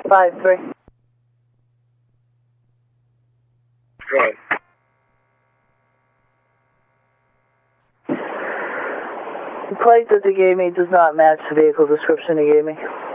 5-3. Right. The plate that they gave me does not match the vehicle description they gave me.